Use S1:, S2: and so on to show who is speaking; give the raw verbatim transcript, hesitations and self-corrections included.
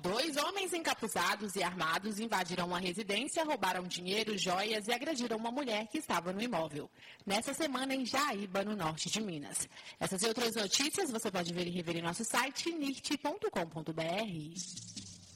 S1: Dois homens encapuzados e armados invadiram uma residência, roubaram dinheiro, joias e agrediram uma mulher que estava no imóvel. Nessa semana em Jaíba, no norte de Minas. Essas e outras notícias você pode ver e rever em nosso site nirt ponto com ponto br.